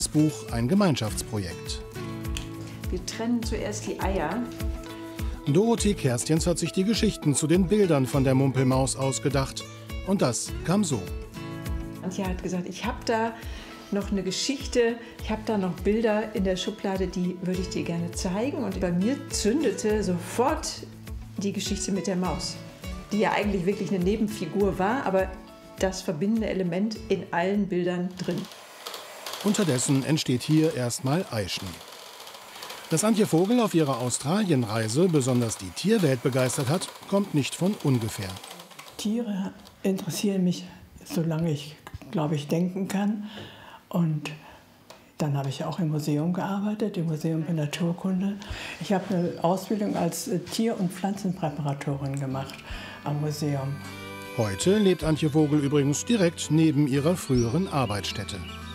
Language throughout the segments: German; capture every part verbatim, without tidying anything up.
Das Buch ein Gemeinschaftsprojekt. Wir trennen zuerst die Eier. Dorothee Kerstjens hat sich die Geschichten zu den Bildern von der Mumpelmaus ausgedacht. Und das kam so. Antje hat gesagt, ich habe da noch eine Geschichte, ich habe da noch Bilder in der Schublade, die würde ich dir gerne zeigen. Und bei mir zündete sofort die Geschichte mit der Maus, die ja eigentlich wirklich eine Nebenfigur war, aber das verbindende Element in allen Bildern drin. Unterdessen entsteht hier erstmal Eischnee. Dass Antje Vogel auf ihrer Australienreise besonders die Tierwelt begeistert hat, kommt nicht von ungefähr. Tiere interessieren mich, solange ich, glaube ich, denken kann. Und dann habe ich auch im Museum gearbeitet, im Museum für Naturkunde. Ich habe eine Ausbildung als Tier- und Pflanzenpräparatorin gemacht am Museum. Heute lebt Antje Vogel übrigens direkt neben ihrer früheren Arbeitsstätte.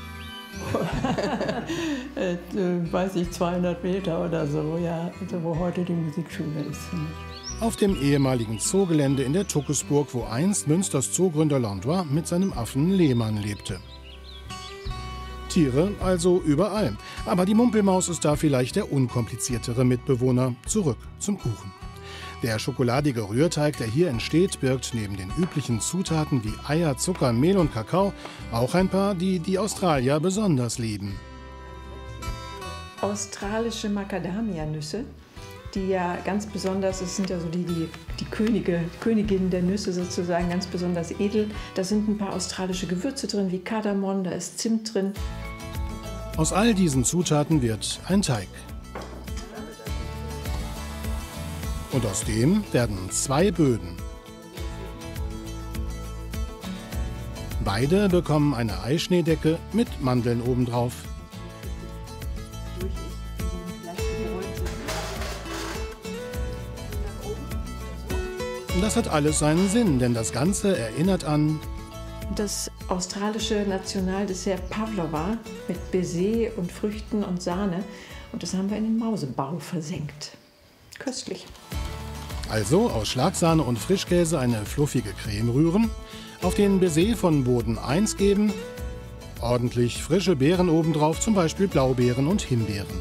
äh, weiß ich, zweihundert Meter oder so, ja, also wo heute die Musikschule ist. Auf dem ehemaligen Zoogelände in der Tuckesburg, wo einst Münsters Zoogründer Landois mit seinem Affen Lehmann lebte. Tiere also überall. Aber die Mumpelmaus ist da vielleicht der unkompliziertere Mitbewohner. Zurück zum Kuchen. Der schokoladige Rührteig, der hier entsteht, birgt neben den üblichen Zutaten wie Eier, Zucker, Mehl und Kakao auch ein paar, die die Australier besonders lieben. Australische Macadamia-Nüsse, die ja ganz besonders, das sind ja so die, die, die Könige, Königinnen der Nüsse sozusagen, ganz besonders edel. Da sind ein paar australische Gewürze drin, wie Kardamom, da ist Zimt drin. Aus all diesen Zutaten wird ein Teig. Und aus dem werden zwei Böden. Beide bekommen eine Eischneedecke mit Mandeln obendrauf. Das hat alles seinen Sinn, denn das Ganze erinnert an das australische Nationaldessert Pavlova mit Baiser und Früchten und Sahne. Und das haben wir in den Mausebau versenkt. Köstlich. Also aus Schlagsahne und Frischkäse eine fluffige Creme rühren, auf den Baiser von Boden eins geben, ordentlich frische Beeren obendrauf, zum Beispiel Blaubeeren und Himbeeren.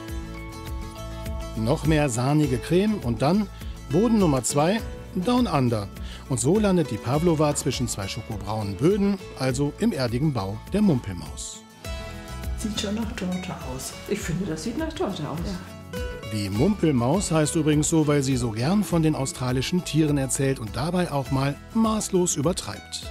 Noch mehr sahnige Creme und dann Boden Nummer zwei, Down Under. Und so landet die Pavlova zwischen zwei schokobraunen Böden, also im erdigen Bau der Mumpelmaus. Sieht schon nach Torte aus. Ich finde, das sieht nach Torte aus. Ja. Die Mumpelmaus heißt übrigens so, weil sie so gern von den australischen Tieren erzählt und dabei auch mal maßlos übertreibt.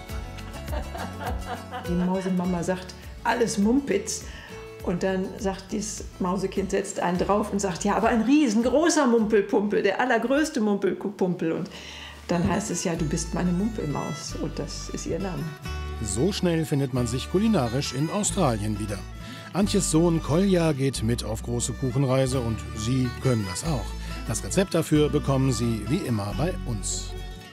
Die Mausemama sagt, alles Mumpitz. Und dann sagt dieses Mausekind, setzt einen drauf und sagt, ja, aber ein riesengroßer Mumpelpumpel, der allergrößte Mumpelpumpel. Und dann heißt es ja, du bist meine Mumpelmaus. Und das ist ihr Name. So schnell findet man sich kulinarisch in Australien wieder. Antjes Sohn Kolja geht mit auf große Kuchenreise und Sie können das auch. Das Rezept dafür bekommen Sie wie immer bei uns.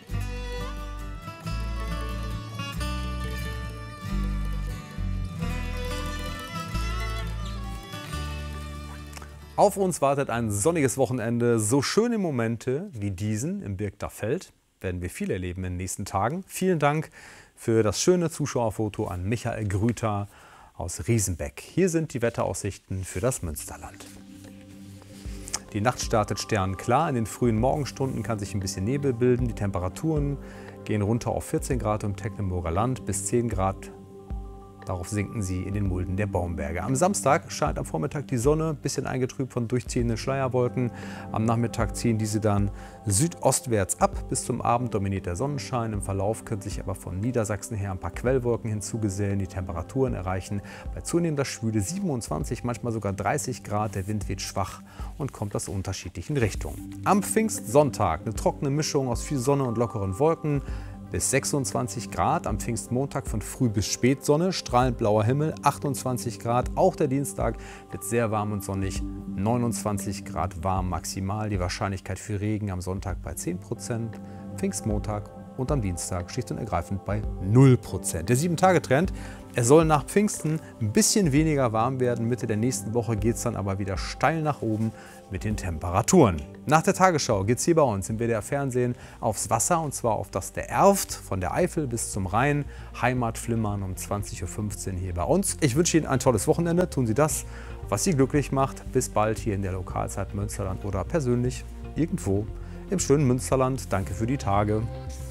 Auf uns wartet ein sonniges Wochenende. So schöne Momente wie diesen im Birkdachfeld werden wir viel erleben in den nächsten Tagen. Vielen Dank für das schöne Zuschauerfoto an Michael Grüter aus Riesenbeck. Hier sind die Wetteraussichten für das Münsterland. Die Nacht startet sternklar. In den frühen Morgenstunden kann sich ein bisschen Nebel bilden. Die Temperaturen gehen runter auf vierzehn Grad im Tecklenburger Land bis zehn Grad. Darauf sinken sie in den Mulden der Baumberge. Am Samstag scheint am Vormittag die Sonne, ein bisschen eingetrübt von durchziehenden Schleierwolken. Am Nachmittag ziehen diese dann südostwärts ab. Bis zum Abend dominiert der Sonnenschein. Im Verlauf können sich aber von Niedersachsen her ein paar Quellwolken hinzugesellen. Die Temperaturen erreichen bei zunehmender Schwüle siebenundzwanzig, manchmal sogar dreißig Grad. Der Wind weht schwach und kommt aus unterschiedlichen Richtungen. Am Pfingstsonntag eine trockene Mischung aus viel Sonne und lockeren Wolken. Bis sechsundzwanzig Grad, am Pfingstmontag von Früh bis Spätsonne, strahlend blauer Himmel, achtundzwanzig Grad. Auch der Dienstag wird sehr warm und sonnig, neunundzwanzig Grad warm maximal. Die Wahrscheinlichkeit für Regen am Sonntag bei zehn Prozent, Pfingstmontag und am Dienstag schlicht und ergreifend bei null Prozent. Der sieben Tage Trend, Es soll nach Pfingsten ein bisschen weniger warm werden. Mitte der nächsten Woche geht es dann aber wieder steil nach oben mit den Temperaturen. Nach der Tagesschau geht es hier bei uns im W D R Fernsehen aufs Wasser, und zwar auf das der Erft, von der Eifel bis zum Rhein. Heimatflimmern um zwanzig Uhr fünfzehn hier bei uns. Ich wünsche Ihnen ein tolles Wochenende. Tun Sie das, was Sie glücklich macht. Bis bald hier in der Lokalzeit Münsterland oder persönlich irgendwo im schönen Münsterland. Danke für die Tage.